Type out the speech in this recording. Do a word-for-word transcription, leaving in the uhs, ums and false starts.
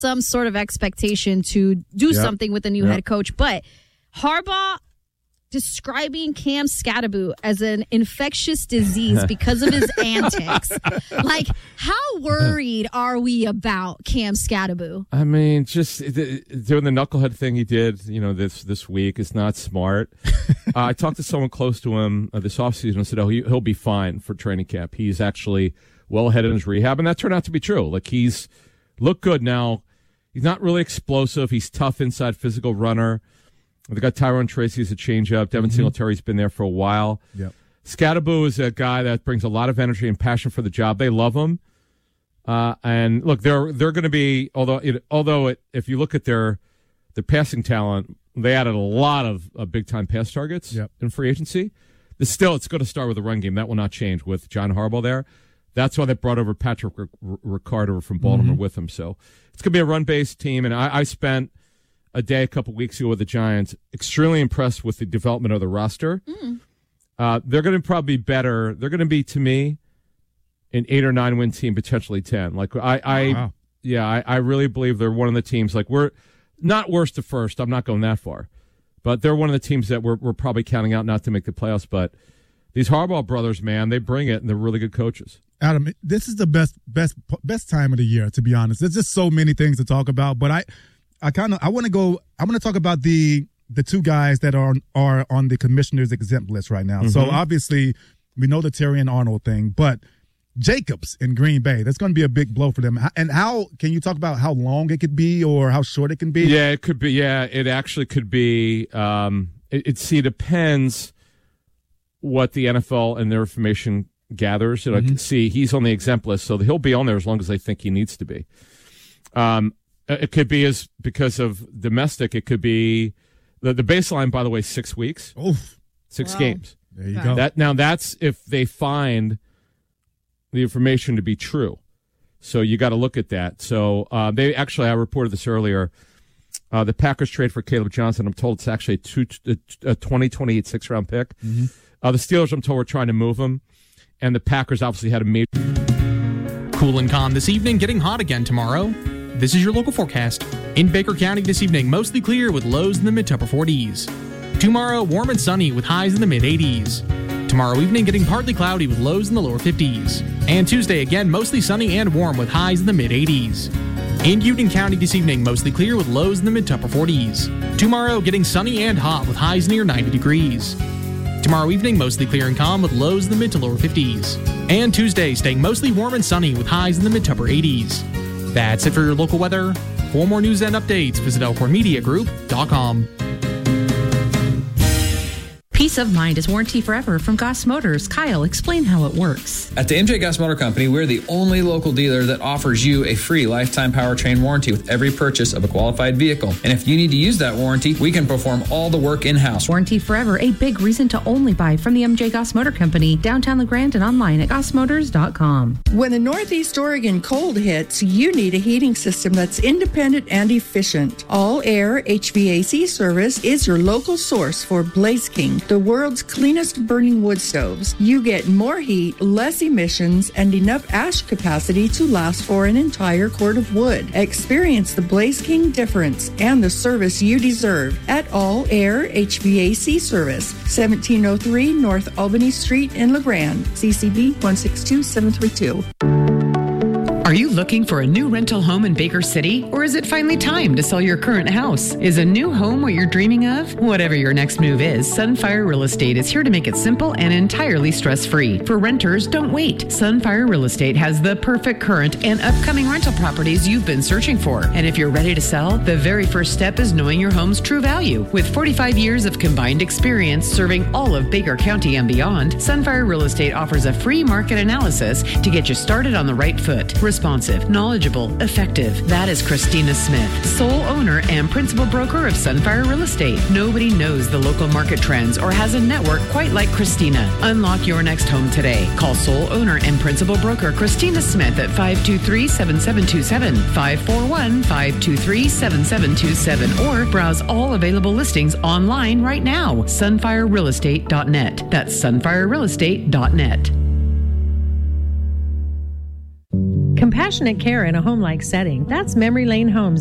some sort of expectation to do Yep. something with the new Yep. head coach. But Harbaugh describing Cam Scatterbo as an infectious disease because of his antics. Like, how worried are we about Cam Scatterbo? I mean, just th- doing the knucklehead thing he did, you know, this this week is not smart. uh, I talked to someone close to him uh, this offseason and said, oh, he, he'll be fine for training camp. He's actually well ahead in his rehab, and that turned out to be true. Like, he's looked good now. He's not really explosive. He's tough inside, physical runner. They got Tyrone Tracy as a changeup. Devin mm-hmm. Singletary's been there for a while. Yep. Scatterbo is a guy that brings a lot of energy and passion for the job. They love him. Uh, and look, they're they're going to be, although it, although it, if you look at their their passing talent, they added a lot of uh, big time pass targets yep. in free agency. It's still, it's going to start with a run game. That will not change with John Harbaugh there. That's why they brought over Patrick R- R- Ricard over from Baltimore mm-hmm. with him. So it's going to be a run based team. And I, I spent a day a couple weeks ago with the Giants, extremely impressed with the development of the roster. Mm. Uh, they're going to probably be better. They're going to be, to me, an eight or nine win team, potentially ten. Like I, I oh, wow. yeah, I, I really believe they're one of the teams. Like we're not worst to first. I'm not going that far, but they're one of the teams that we're we're probably counting out not to make the playoffs. But these Harbaugh brothers, man, they bring it, and they're really good coaches. Adam, this is the best best best time of the year, to be honest. There's just so many things to talk about, but I. I kind of I want to go. I want to talk about the the two guys that are on, are on the commissioner's exempt list right now. Mm-hmm. So obviously we know the Terry and Arnold thing, but Jacobs in Green Bay, that's going to be a big blow for them. And how can you talk about how long it could be or how short it can be? Yeah, it could be. Yeah, it actually could be. Um, it, it see it depends what the N F L and their information gathers. You know, mm-hmm. see, he's on the exempt list, so he'll be on there as long as they think he needs to be. Um. It could be as because of domestic. It could be the, the baseline, by the way, six weeks, Oof. six wow. games. There you go. That now that's if they find the information to be true. So you got to look at that. So uh, they actually, I reported this earlier. Uh, the Packers trade for Caleb Johnson. I'm told it's actually a, two, a twenty twenty-eight six round pick. Mm-hmm. Uh, the Steelers, I'm told, were trying to move him, and the Packers obviously had a major. Cool and calm this evening, getting hot again tomorrow. This is your local forecast. In Baker County this evening, mostly clear with lows in the mid to upper forties. Tomorrow, warm and sunny with highs in the mid eighties. Tomorrow evening, getting partly cloudy with lows in the lower fifties. And Tuesday, again, mostly sunny and warm with highs in the mid eighties. In Union County this evening, mostly clear with lows in the mid to upper forties. Tomorrow, getting sunny and hot with highs near ninety degrees. Tomorrow evening, mostly clear and calm with lows in the mid to lower fifties. And Tuesday, staying mostly warm and sunny with highs in the mid to upper eighties. That's it for your local weather. For more news and updates, visit elkhorn media group dot com. Peace of mind is warranty forever from Goss Motors. Kyle, explain how it works. At the M J Goss Motor Company, we're the only local dealer that offers you a free lifetime powertrain warranty with every purchase of a qualified vehicle. And if you need to use that warranty, we can perform all the work in-house. Warranty forever, a big reason to only buy from the M J Goss Motor Company, downtown LeGrand and online at goss motors dot com. When the Northeast Oregon cold hits, you need a heating system that's independent and efficient. All Air H V A C service is your local source for Blaze King, the world's cleanest burning wood stoves. You get more heat, less emissions, and enough ash capacity to last for an entire quart of wood. Experience the Blaze King difference and the service you deserve at All Air H V A C Service, seventeen oh three North Albany Street in LeGrand, C C B one six two seven three two. Are you looking for a new rental home in Baker City? Or is it finally time to sell your current house? Is a new home what you're dreaming of? Whatever your next move is, Sunfire Real Estate is here to make it simple and entirely stress-free. For renters, don't wait. Sunfire Real Estate has the perfect current and upcoming rental properties you've been searching for. And if you're ready to sell, the very first step is knowing your home's true value. With forty-five years of combined experience serving all of Baker County and beyond, Sunfire Real Estate offers a free market analysis to get you started on the right foot. Responsive, knowledgeable, effective. That is Christina Smith, sole owner and principal broker of Sunfire Real Estate. Nobody knows the local market trends or has a network quite like Christina. Unlock your next home today. Call sole owner and principal broker Christina Smith at five two three, seven seven two seven, five four one, five two three, seven seven two seven, or browse all available listings online right now. sunfire real estate dot net. That's sunfire real estate dot net. Compassionate care in a home-like setting. That's Memory Lane Homes.